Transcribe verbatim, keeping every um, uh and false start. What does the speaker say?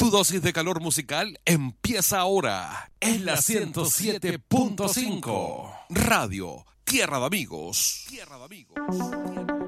Tu dosis de calor musical empieza ahora en la ciento siete punto cinco. Radio Tierra de Amigos. Tierra de Amigos.